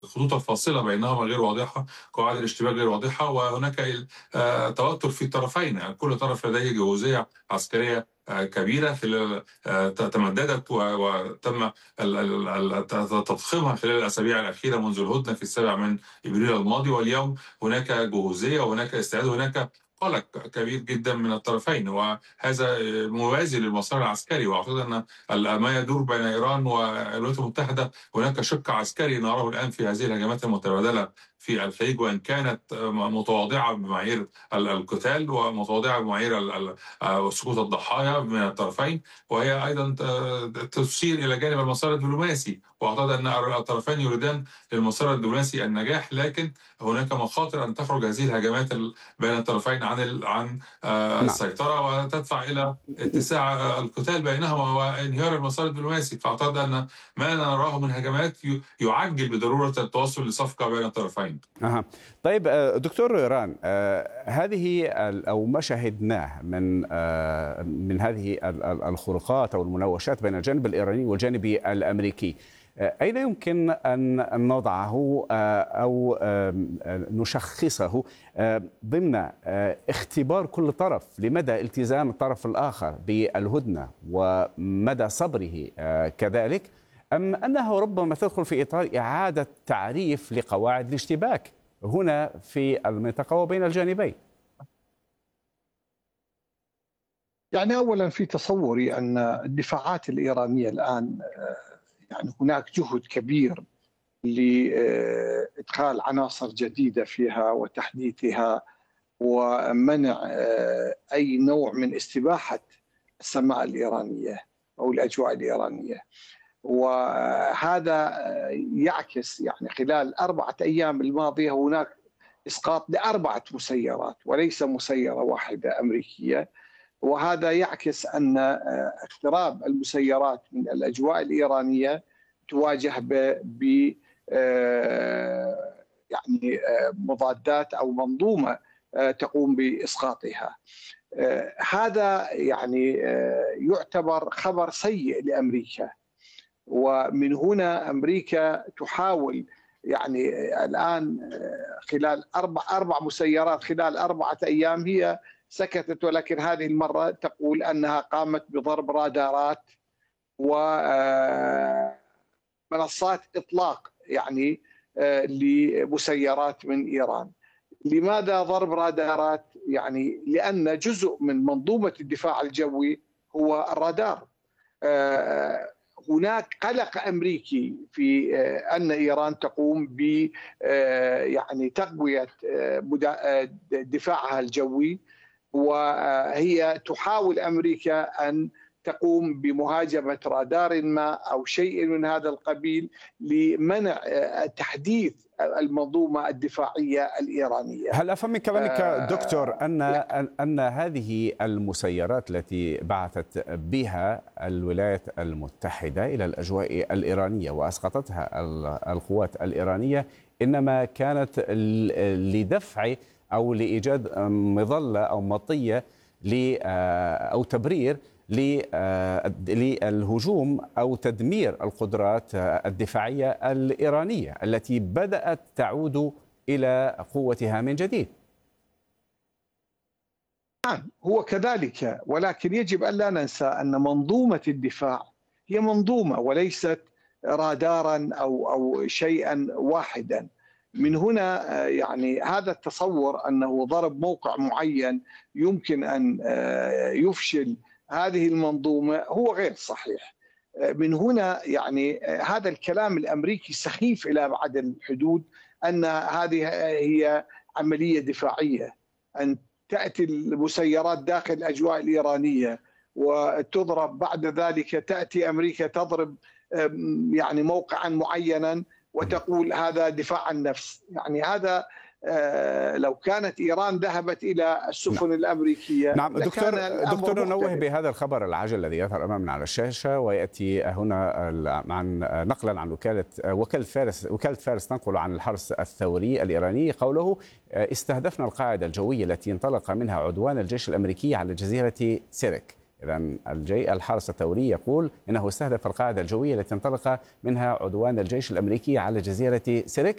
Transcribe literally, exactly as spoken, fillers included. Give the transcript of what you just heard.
الخطوط الفاصلة بينهما غير واضحة، قواعد الاشتباك غير واضحة، وهناك آه، توتر في الطرفين. يعني كل طرف لديه جهوزية عسكرية آه، كبيرة خلال آه، تمددت وتم ال- ال- ال- تضخيمها خلال الأسابيع الأخيرة منذ الهدنة في السابع من إبريل الماضي. واليوم هناك جهوزية وهناك استعداد وهناك قلق كبير جدا من الطرفين، وهذا موازي للمسار العسكري. واعتقد ان ما يدور بين ايران والولايات المتحده هناك شق عسكري نراه الان في هذه الهجمات المتبادله في الخليج، وان كانت متواضعه بمعايير القتال ومتواضعه بمعايير ال- ال- سقوط الضحايا من الطرفين، وهي ايضا تشير الى جانب المسار الدبلوماسي. واعتقد ان الطرفين يريدان للمسار الدبلوماسي النجاح، لكن هناك مخاطر ان تخرج هذه الهجمات بين الطرفين عن ال- عن آه، نعم. السيطره، وتدفع الى اتساع آه، القتال بينهما وانهيار المسار الدبلوماسي. فاعتقد ان ما نراه من هجمات ي- يعجل بضروره التوصل لصفقه بين الطرفين. أها. طيب، آه، دكتور ران، آه، هذه ال- أو ما شاهدناه من آه، من هذه ال- ال- الخروقات أو المناوشات بين الجانب الإيراني والجانب الأمريكي، آه، أين يمكن أن نضعه آه، أو آم، آه، نشخصه آه، ضمن آه، اختبار كل طرف لمدى التزام الطرف الآخر بالهدنة ومدى صبره آه، كذلك، أم أنها ربما تدخل في إطار إعادة تعريف لقواعد الاشتباك هنا في المنطقة وبين الجانبين؟ يعني أولا في تصوري أن الدفاعات الإيرانية الآن يعني هناك جهد كبير لإدخال عناصر جديدة فيها وتحديثها ومنع أي نوع من استباحة السماء الإيرانية أو الأجواء الإيرانية. وهذا يعكس يعني خلال أربعة أيام الماضية هناك إسقاط لأربعة مسيرات وليس مسيرة واحدة أمريكية، وهذا يعكس أن اقتراب المسيرات من الأجواء الإيرانية تواجه ب يعني مضادات أو منظومة تقوم بإسقاطها. هذا يعني يعتبر خبر سيء لأمريكا، ومن هنا أمريكا تحاول يعني الآن خلال أربع أربع مسيرات خلال أربعة أيام هي سكتت، ولكن هذه المرة تقول أنها قامت بضرب رادارات ومنصات إطلاق يعني لمسيرات من إيران. لماذا ضرب رادارات؟ يعني لأن جزء من منظومة الدفاع الجوي هو الرادار. هناك قلق أمريكي في أن إيران تقوم ب يعني تقوية دفاعها الجوي، وهي تحاول أمريكا أن تقوم بمهاجمة رادار ما أو شيء من هذا القبيل لمنع تحديث المنظومة الدفاعية الإيرانية. هل أفهم من كلامك دكتور أن أن هذه المسيرات التي بعثت بها الولايات المتحدة إلى الأجواء الإيرانية وأسقطتها القوات الإيرانية إنما كانت لدفع أو لإيجاد مظلة أو مطية أو تبرير للهجوم أو تدمير القدرات الدفاعية الإيرانية التي بدأت تعود إلى قوتها من جديد؟ نعم، هو كذلك، ولكن يجب أن لا ننسى أن منظومة الدفاع هي منظومة وليست رادارا أو أو شيئا واحدا. من هنا يعني هذا التصور أنه ضرب موقع معين يمكن أن يفشل هذه المنظومة هو غير صحيح. من هنا يعني هذا الكلام الأمريكي سخيف إلى أبعد الحدود، أن هذه هي عملية دفاعية، أن تأتي المسيرات داخل الأجواء الإيرانية وتضرب، بعد ذلك تأتي أمريكا تضرب يعني موقعا معينا وتقول هذا دفاع عن النفس. يعني هذا لو كانت إيران ذهبت إلى السفن نعم. الأمريكية نعم دكتور دكتور ننوه بهذا الخبر العاجل الذي يظهر أمامنا على الشاشة ويأتي هنا عن نقلا عن وكالة وكالة فارس وكالة فارس تنقل عن الحرس الثوري الإيراني قوله: استهدفنا القاعدة الجوية التي انطلق منها عدوان الجيش الأمريكي على جزيرة سيرك. إذن الجي الحرس الثوري يقول إنه استهدف القاعدة الجوية التي انطلق منها عدوان الجيش الأمريكي على جزيرة سيرك.